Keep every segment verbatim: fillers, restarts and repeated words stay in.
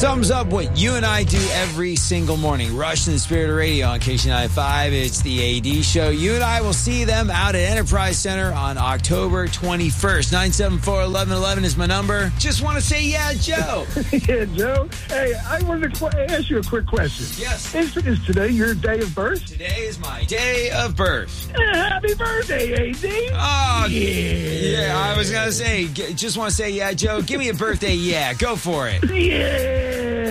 Sums up what you and I do every single morning. Rush in the Spirit of Radio on K C ninety-five. It's the A D Show. You and I will see them out at Enterprise Center on October twenty-first. nine seven four, one one one one is my number. Just want to say, yeah, Joe. Yeah, Joe. Hey, I wanted to qu- ask you a quick question. Yes. Is, is today your day of birth? Today is my day of birth. Happy birthday, A D. Oh, yeah. Yeah, I was going to say, g- just want to say, yeah, Joe, give me a birthday, yeah. Go for it. Yeah.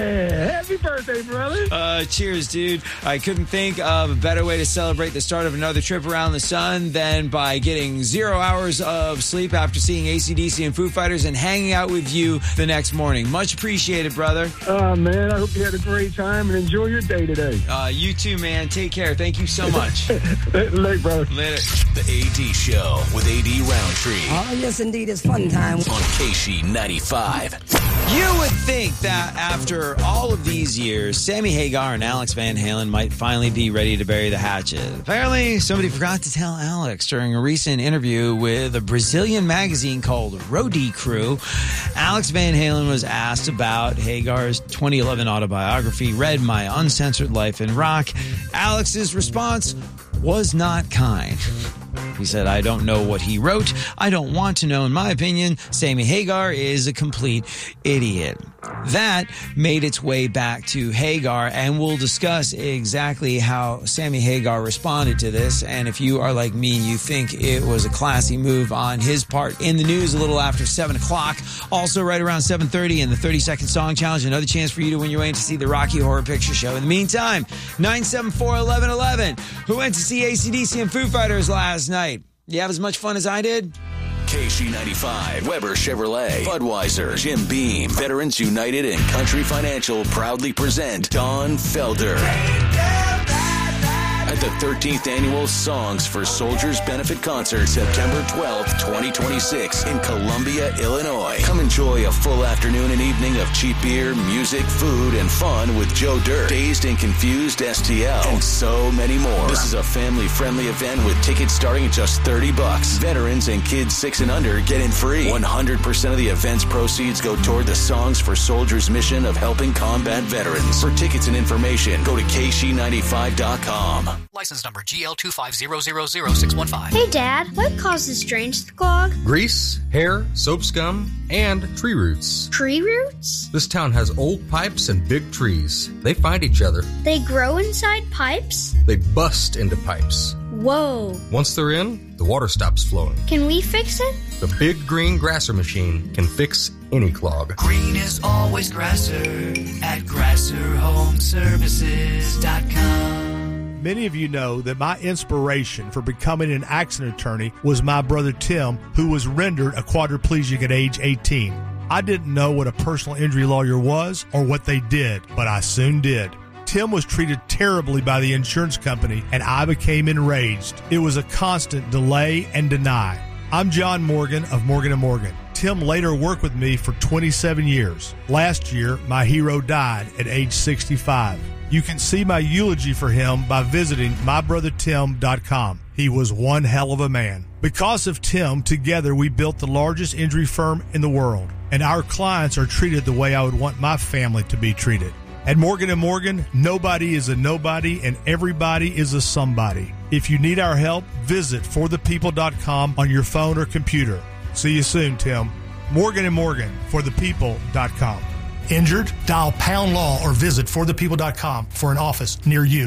Happy birthday, brother. Uh, cheers, dude. I couldn't think of a better way to celebrate the start of another trip around the sun than by getting zero hours of sleep after seeing A C D C and Foo Fighters and hanging out with you the next morning. Much appreciated, brother. Oh, man, I hope you had a great time and enjoy your day today. Uh, you too, man. Take care. Thank you so much. Later, brother. Later. The A D Show with A D Roundtree. Oh, yes, indeed. It's fun time. On K C ninety-five. You would think that after all of these years, Sammy Hagar and Alex Van Halen might finally be ready to bury the hatchet. Apparently, somebody forgot to tell Alex during a recent interview with a Brazilian magazine called Roadie Crew. Alex Van Halen was asked about Hagar's twenty eleven autobiography, Read My Uncensored Life in Rock. Alex's response was not kind. He said, I don't know what he wrote. I don't want to know. In my opinion, Sammy Hagar is a complete idiot. That made its way back to Hagar, and we'll discuss exactly how Sammy Hagar responded to this. And if you are like me, you think it was a classy move on his part. In the news a little after seven o'clock. Also right around seven thirty in the thirty-second Song Challenge. Another chance for you to win your way to see the Rocky Horror Picture Show. In the meantime, nine seven four, one one one one. Who went to see A C D C and Foo Fighters last night? You have as much fun as I did? K C ninety-five, Weber Chevrolet, Budweiser, Jim Beam, Veterans United, and Country Financial proudly present Don Felder at the thirteenth Annual Songs for Soldiers Benefit Concert, September twelfth, twenty twenty-six in Columbia, Illinois. Come enjoy a full afternoon and evening of cheap beer, music, food, and fun with Joe Dirt, Dazed and Confused S T L, and so many more. This is a family-friendly event with tickets starting at just thirty bucks. Veterans and kids six and under get in free. one hundred percent of the event's proceeds go toward the Songs for Soldiers mission of helping combat veterans. For tickets and information, go to K C ninety-five dot com. License number G L two five zero zero zero six one five. Hey, Dad, what causes drains to clog? Grease, hair, soap scum, and tree roots. Tree roots? This town has old pipes and big trees. They find each other. They grow inside pipes? They bust into pipes. Whoa. Once they're in, the water stops flowing. Can we fix it? The Big Green Grasser machine can fix any clog. Green is always Grasser at grasser home services dot com. Many of you know that my inspiration for becoming an accident attorney was my brother Tim, who was rendered a quadriplegic at age eighteen. I didn't know what a personal injury lawyer was or what they did, but I soon did. Tim was treated terribly by the insurance company, and I became enraged. It was a constant delay and deny. I'm John Morgan of Morgan and Morgan. Tim later worked with me for twenty-seven years. Last year, my hero died at age sixty-five. You can see my eulogy for him by visiting my brother tim dot com. He was one hell of a man. Because of Tim, together we built the largest injury firm in the world, and our clients are treated the way I would want my family to be treated. At Morgan and Morgan, nobody is a nobody and everybody is a somebody. If you need our help, visit for the people dot com on your phone or computer. See you soon, Tim. Morgan and Morgan, for the people dot com. Injured? Dial pound law or visit for the people dot com for an office near you.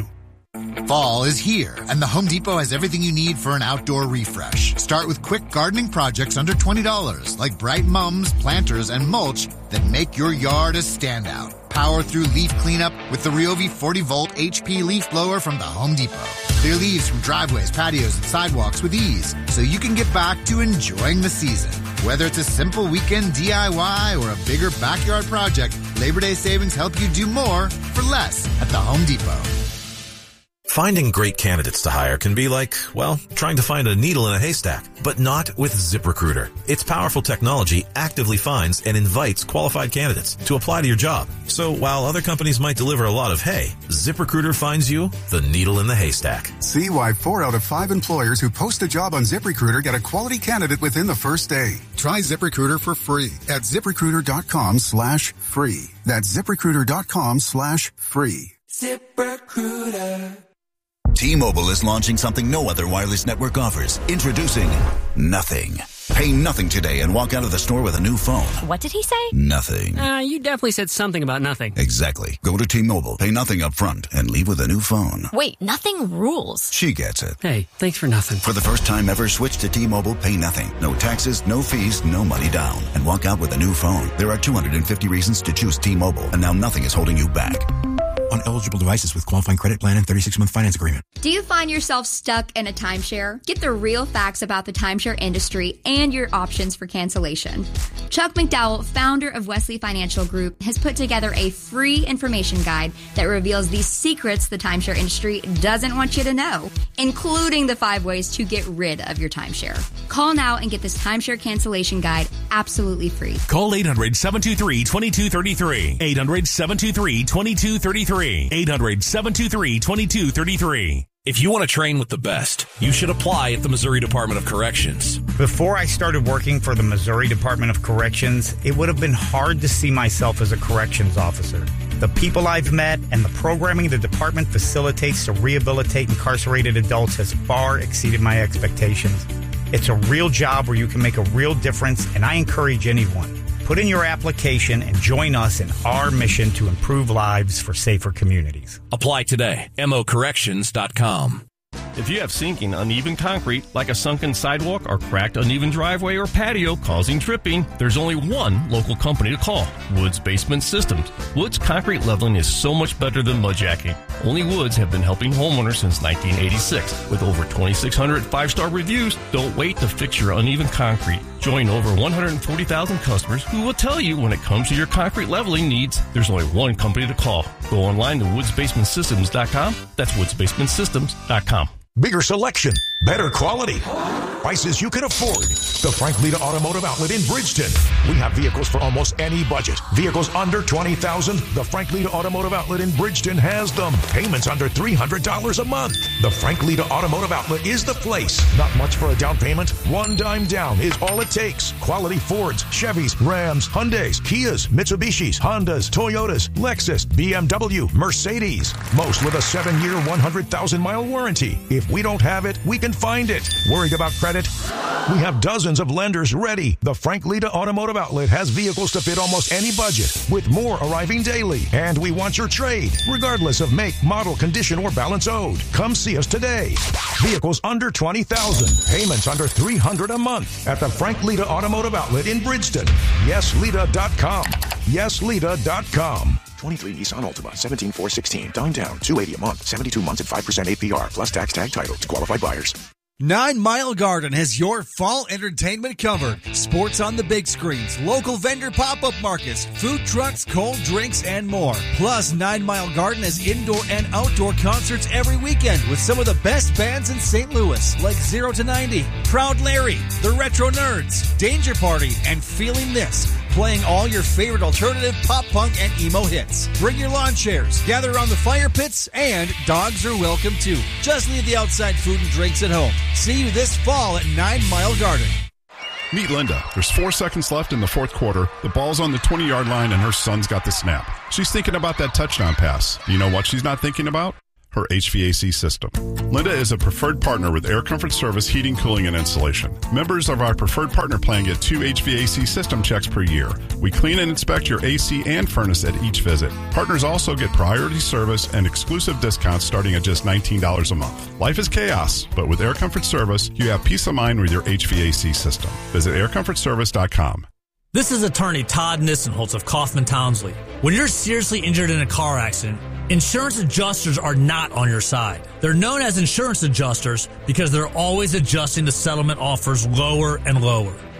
Fall is here, and the Home Depot has everything you need for an outdoor refresh. Start with quick gardening projects under twenty dollars, like bright mums, planters, and mulch that make your yard a standout. Power through leaf cleanup with the Ryobi forty volt H P leaf blower from the Home Depot. Clear leaves from driveways, patios, and sidewalks with ease, so you can get back to enjoying the season. Whether it's a simple weekend D I Y or a bigger backyard project, Labor Day savings help you do more for less at the Home Depot. Finding great candidates to hire can be like, well, trying to find a needle in a haystack, but not with ZipRecruiter. Its powerful technology actively finds and invites qualified candidates to apply to your job. So while other companies might deliver a lot of hay, ZipRecruiter finds you the needle in the haystack. See why four out of five employers who post a job on ZipRecruiter get a quality candidate within the first day. Try ZipRecruiter for free at ZipRecruiter.com slash free. That's ZipRecruiter.com slash free. ZipRecruiter. T-Mobile is launching something no other wireless network offers. Introducing Nothing. Pay nothing today and walk out of the store with a new phone. What did he say? Nothing. Uh, you definitely said something about nothing. Exactly. Go to T-Mobile, pay nothing up front, and leave with a new phone. Wait, nothing rules. She gets it. Hey, thanks for nothing. For the first time ever, switch to T-Mobile, pay nothing. No taxes, no fees, no money down. And walk out with a new phone. There are two hundred fifty reasons to choose T-Mobile, and now nothing is holding you back. On eligible devices with qualifying credit plan and thirty-six month finance agreement. Do you find yourself stuck in a timeshare? Get the real facts about the timeshare industry and your options for cancellation. Chuck McDowell, founder of Wesley Financial Group, has put together a free information guide that reveals the secrets the timeshare industry doesn't want you to know, including the five ways to get rid of your timeshare. Call now and get this timeshare cancellation guide absolutely free. Call eight hundred, seven two three, two two three three. eight hundred, seven two three, two two three three. eight hundred, seven two three, two two three three. If you want to train with the best, you should apply at the Missouri Department of Corrections. Before I started working for the Missouri Department of Corrections, it would have been hard to see myself as a corrections officer. The people I've met and the programming the department facilitates to rehabilitate incarcerated adults has far exceeded my expectations. It's a real job where you can make a real difference, and I encourage anyone. Put in your application and join us in our mission to improve lives for safer communities. Apply today. M O corrections dot com. If you have sinking, uneven concrete, like a sunken sidewalk or cracked, uneven driveway or patio causing tripping, there's only one local company to call, Woods Basement Systems. Woods concrete leveling is so much better than mudjacking. Only Woods have been helping homeowners since nineteen eighty-six. With over twenty-six hundred five-star reviews, don't wait to fix your uneven concrete. Join over one hundred forty thousand customers who will tell you when it comes to your concrete leveling needs, there's only one company to call. Go online to woods basement systems dot com. That's woods basement systems dot com. Bigger selection, better quality, prices you can afford. The Frank Lita Automotive Outlet in Bridgeton. We have vehicles for almost any budget. Vehicles under twenty thousand dollars. The Frank Lita Automotive Outlet in Bridgeton has them. Payments under three hundred dollars a month. The Frank Lita Automotive Outlet is the place. Not much for a down payment. One dime down is all it takes. Quality Fords, Chevys, Rams, Hyundais, Kias, Mitsubishis, Hondas, Toyotas, Lexus, B M W, Mercedes. Most with a seven-year, one hundred thousand mile warranty. If we don't have it, we can find it. Worried about credit? We have dozens of lenders ready. The Frank Lita Automotive Outlet has vehicles to fit almost any budget, with more arriving daily. And we want your trade, regardless of make, model, condition, or balance owed. Come see us today. Vehicles under twenty thousand dollars. Payments under three hundred dollars a month at the Frank Lita Automotive Outlet in Bridgeton. yes lita dot com. yes lita dot com. twenty-three Nissan Altima, seventeen four sixteen. Down down, two hundred eighty dollars a month, seventy-two months at five percent A P R, plus tax tag title to qualified buyers. Nine Mile Garden has your fall entertainment covered. Sports on the big screens, local vendor pop-up markets, food trucks, cold drinks, and more. Plus, Nine Mile Garden has indoor and outdoor concerts every weekend with some of the best bands in Saint Louis, like zero to ninety, Proud Larry, The Retro Nerds, Danger Party, and Feeling This. Playing all your favorite alternative, pop punk, and emo hits. Bring your lawn chairs, gather around the fire pits, and dogs are welcome too. Just leave the outside food and drinks at home. See you this fall at Nine Mile Garden. Meet Linda. There's four seconds left in the fourth quarter. The ball's on the twenty-yard line, and her son's got the snap. She's thinking about that touchdown pass. You know what she's not thinking about? Her H V A C system. Linda is a preferred partner with Air Comfort Service Heating, Cooling, and Insulation. Members of our preferred partner plan get two H V A C system checks per year. We clean and inspect your A C and furnace at each visit. Partners also get priority service and exclusive discounts starting at just nineteen dollars a month. Life is chaos, but with Air Comfort Service, you have peace of mind with your H V A C system. Visit air comfort service dot com. This is attorney Todd Nissenholtz of Kaufman Townsley. When you're seriously injured in a car accident, insurance adjusters are not on your side. They're known as insurance adjusters because they're always adjusting the settlement offers lower and lower.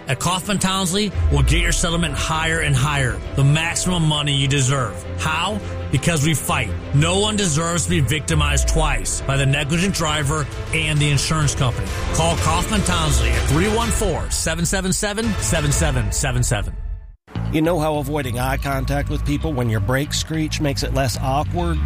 at Kaufman Townsley, we'll get your settlement higher and higher, the maximum money you deserve. How? Because we fight. No one deserves to be victimized twice by the negligent driver and the insurance company. Call Kaufman Townsley at three one four, seven seven seven, seven seven seven seven. You know how avoiding eye contact with people when your brakes screech makes it less awkward?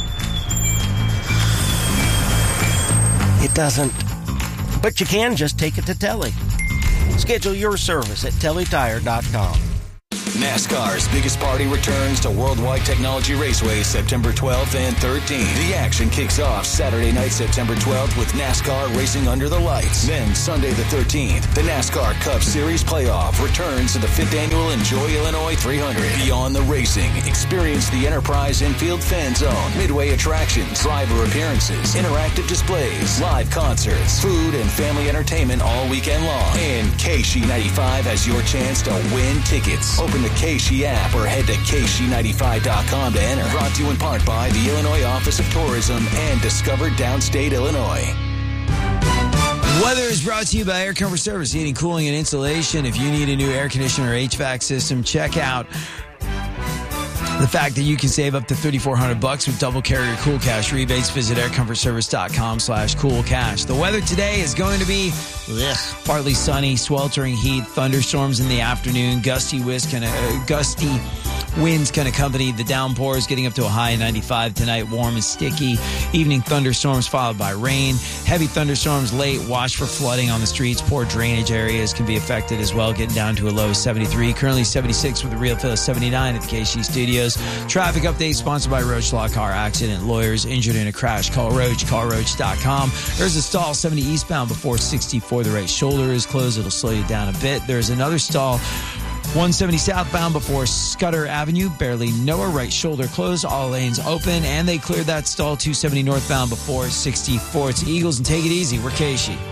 It doesn't. But you can just take it to Telly. Schedule your service at telly tire dot com. NASCAR's biggest party returns to Worldwide Technology Raceway September twelfth and thirteenth. The action kicks off Saturday night, September twelfth with NASCAR Racing Under the Lights. Then Sunday the thirteenth, the NASCAR Cup Series Playoff returns to the fifth Annual Enjoy Illinois three hundred. Beyond the racing, experience the Enterprise Infield Fan Zone, midway attractions, driver appearances, interactive displays, live concerts, food and family entertainment all weekend long. And K S H E ninety-five has your chance to win tickets. Open the K S H E app or head to K S H E ninety-five dot com to enter. Brought to you in part by the Illinois Office of Tourism and Discover Downstate Illinois. Weather is brought to you by Air Comfort Service, heating, cooling, and insulation. If you need a new air conditioner or H V A C system, check out the fact that you can save up to thirty-four hundred bucks with double carrier cool cash rebates. Visit aircomfortservice.com slash cool cash. The weather today is going to be ugh, partly sunny, sweltering heat, thunderstorms in the afternoon, gusty winds kind of uh, gusty winds can accompany the downpours, getting up to a high of ninety-five tonight. Warm and sticky. Evening thunderstorms followed by rain. Heavy thunderstorms late. Watch for flooding on the streets. Poor drainage areas can be affected as well, getting down to a low of seventy-three. Currently seventy-six with a real feel of seventy-nine at the K S H E studios. Traffic update sponsored by Roach Law Car Accident Lawyers. Injured in a crash, call Roach, call roach dot com. There's a stall seventy eastbound before sixty-four. The right shoulder is closed. It'll slow you down a bit. There's another stall one seventy southbound before Scudder Avenue. Barely Noah, right shoulder closed. All lanes open. And they cleared that stall two seventy northbound before sixty-four. It's Eagles and take it easy. We're K S H E.